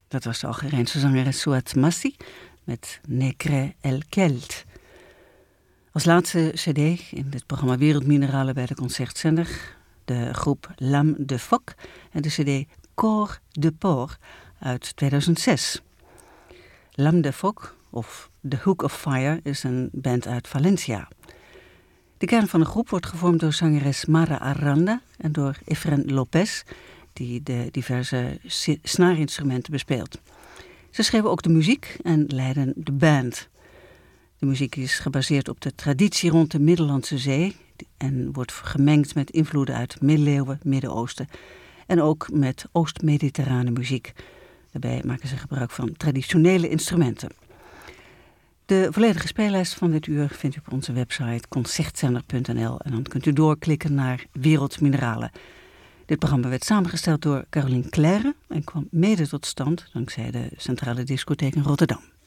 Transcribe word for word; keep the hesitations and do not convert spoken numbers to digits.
Dat was de Algerijnse zangeres Souad Massi met Negre el Kelt. Als laatste cd in dit programma Wereldmineralen bij de Concertzender de groep L'Âme de Phoque en de cd Corps de Porc uit tweeduizend zes. L'Âme de Phoque, of The Hook of Fire, is een band uit Valencia. De kern van de groep wordt gevormd door zangeres Mara Aranda en door Efren Lopez, die de diverse snaarinstrumenten bespeelt. Ze schreven ook de muziek en leiden de band. De muziek is gebaseerd op de traditie rond de Middellandse Zee en wordt gemengd met invloeden uit middeleeuwen, Midden-Oosten en ook met Oost-Mediterrane muziek. Daarbij maken ze gebruik van traditionele instrumenten. De volledige speellijst van dit uur vindt u op onze website concertzender punt n l en dan kunt u doorklikken naar Wereldmineralen. Dit programma werd samengesteld door Caroline Claire en kwam mede tot stand dankzij de Centrale Discotheek in Rotterdam.